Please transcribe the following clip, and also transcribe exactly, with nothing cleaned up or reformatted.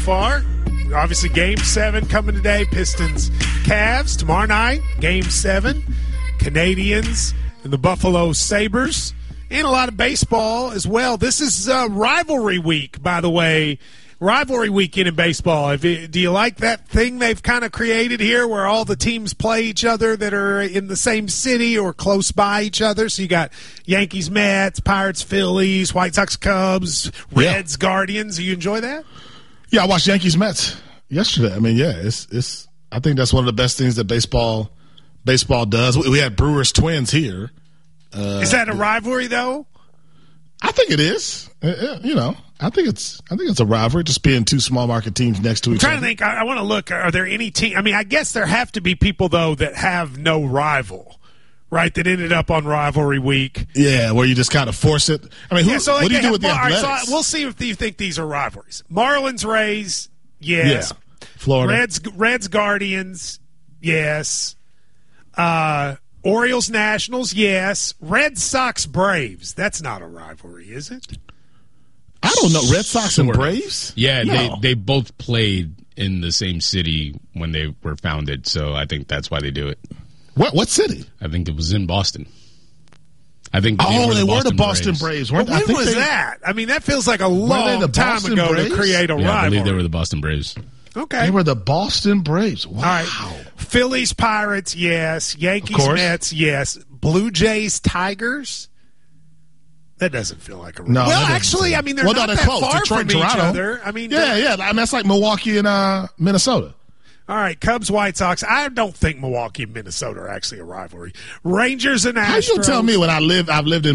far. Obviously, Game seven coming today. Pistons, Cavs. Tomorrow night, Game seven. Canadians and the Buffalo Sabres. And a lot of baseball as well. This is uh, rivalry week, by the way. Rivalry weekend in baseball. If it, do you like that thing they've kind of created here where all the teams play each other that are in the same city or close by each other? So you got Yankees, Mets, Pirates, Phillies, White Sox, Cubs, Reds, yeah. Guardians. Do you enjoy that? Yeah, I watched Yankees, Mets yesterday. I mean, yeah, it's it's. I think that's one of the best things that baseball baseball does. We, we had Brewers Twins here. Uh, is that a rivalry though? I think it is. Uh, you know, I think it's. I think it's a rivalry. Just being two small market teams next to I'm each other. I'm trying to think. I, I want to look. Are there any team? I mean, I guess there have to be people though that have no rival, right? That ended up on rivalry week. Yeah, where you just kind of force it. I mean, who, yeah, so like what do you do have, with the all Athletics? right, so we'll see if you think these are rivalries. Marlins, Rays, yes. Yeah. Florida, Reds, Reds, Guardians, yes. Uh, Orioles, Nationals, yes. Red Sox, Braves. That's not a rivalry, is it? I don't know. Red Sox and Braves? Yeah, no. they, they both played in the same city when they were founded, so I think that's why they do it. What what city? I think it was in Boston. I think they oh, were the they Boston were the Boston Braves. Braves, Well, weren't when I think was they, that? I mean, that feels like a long the time Boston ago Braves? to create a Yeah, rivalry. I believe they were the Boston Braves. Okay. They were the Boston Braves. Wow. All right. Phillies, Pirates, yes. Yankees, Mets, yes. Blue Jays, Tigers. That doesn't feel like a rivalry. No, well, actually, I mean, they're well, not no, that close. far Detroit, from Toronto. each other. I mean, yeah, yeah. I mean, that's like Milwaukee and uh, Minnesota. All right, Cubs, White Sox. I don't think Milwaukee and Minnesota are actually a rivalry. Rangers and Astros. How you tell me when I live? I've lived in